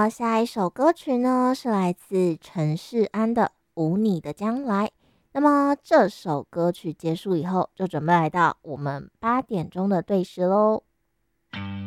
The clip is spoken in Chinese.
下一首歌曲呢是来自陈世安的《无你的将来》。那么这首歌曲结束以后，就准备来到我们8点钟的对时喽。